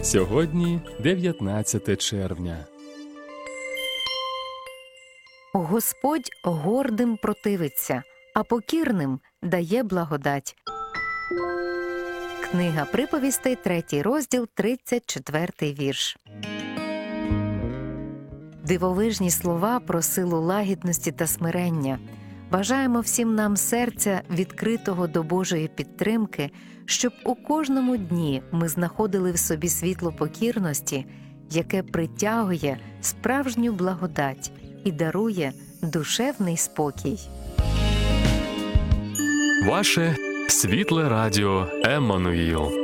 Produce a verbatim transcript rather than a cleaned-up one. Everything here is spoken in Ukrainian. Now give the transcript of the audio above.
Сьогодні дев'ятнадцяте червня. Господь гордим противиться, а покірним дає благодать. Книга приповістей, третій розділ, тридцять четвертий вірш. Дивовижні слова про силу лагідності та смирення. Бажаємо всім нам серця, відкритого до Божої підтримки, щоб у кожному дні ми знаходили в собі світло покірності, яке притягує справжню благодать і дарує душевний спокій. Ваше світле радіо Еммануїл.